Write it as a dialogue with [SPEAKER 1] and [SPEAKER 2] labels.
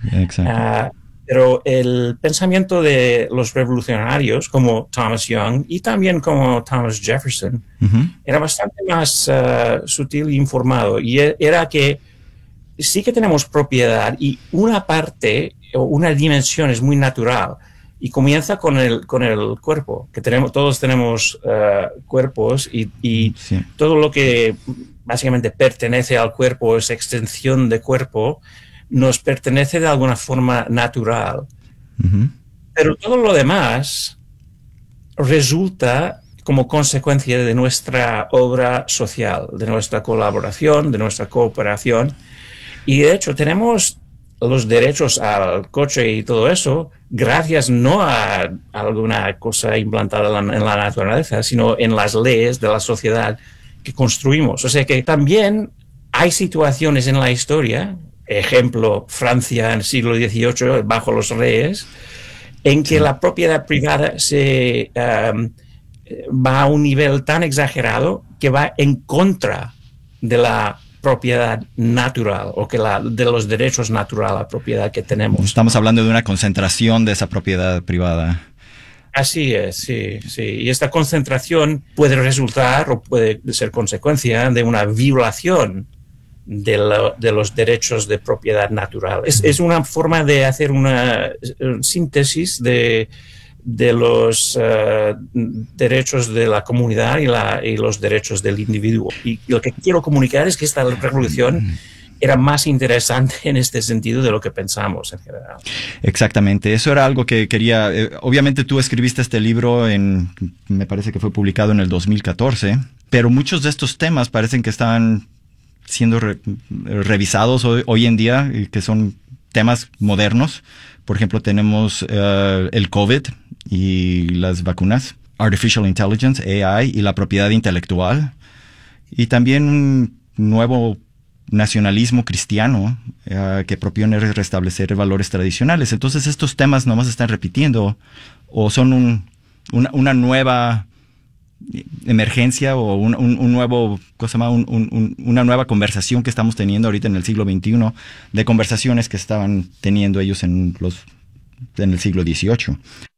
[SPEAKER 1] Exacto.
[SPEAKER 2] Pero el pensamiento de los revolucionarios como Thomas Young y también como Thomas Jefferson
[SPEAKER 1] Ujú.
[SPEAKER 2] era bastante más sutil e informado. Y era que sí que tenemos propiedad y una parte o una dimensión es muy natural y comienza con el cuerpo, que todos tenemos cuerpos y
[SPEAKER 1] Sí.
[SPEAKER 2] todo lo que básicamente pertenece al cuerpo, es extensión de cuerpo, nos pertenece de alguna forma natural.
[SPEAKER 1] Ujú.
[SPEAKER 2] Pero todo lo demás resulta como consecuencia de nuestra obra social, de nuestra colaboración, de nuestra cooperación. Y de hecho tenemos los derechos al coche y todo eso gracias no a alguna cosa implantada en la naturaleza, sino en las leyes de la sociedad que construimos. O sea que también hay situaciones en la historia, ejemplo, Francia en el siglo XVIII, bajo los reyes, en que
[SPEAKER 1] Sí.
[SPEAKER 2] la propiedad privada va a un nivel tan exagerado que va en contra de la propiedad natural o de los derechos naturales a la propiedad que tenemos.
[SPEAKER 1] Estamos hablando de una concentración de esa propiedad privada.
[SPEAKER 2] Así es, sí, sí. Y esta concentración puede resultar o puede ser consecuencia de una violación de los derechos de propiedad natural. Es una forma de hacer una síntesis de los derechos de la comunidad y los derechos del individuo. Y lo que quiero comunicar es que esta revolución era más interesante en este sentido de lo que pensamos en general.
[SPEAKER 1] Exactamente, eso era algo que quería. Obviamente tú escribiste este libro me parece que fue publicado en el 2014, pero muchos de estos temas parecen que están siendo revisados hoy en día, y que son temas modernos. Por ejemplo, tenemos el COVID y las vacunas, Artificial Intelligence, AI, y la propiedad intelectual, y también un nuevo nacionalismo cristiano que propone restablecer valores tradicionales. Entonces estos temas nomás están repitiendo o son una nueva emergencia o un nuevo, ¿cómo se llama? Una nueva conversación que estamos teniendo ahorita en el siglo XXI, de conversaciones que estaban teniendo ellos en el siglo XVIII.